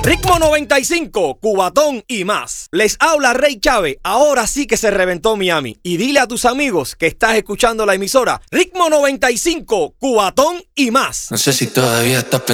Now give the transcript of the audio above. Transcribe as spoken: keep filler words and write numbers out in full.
Ritmo noventa y cinco, Cubatón y más. Les habla Rey Chávez. Ahora sí que se reventó Miami. Y dile a tus amigos que estás escuchando la emisora Ritmo noventa y cinco, Cubatón y más. No sé si todavía estás pensando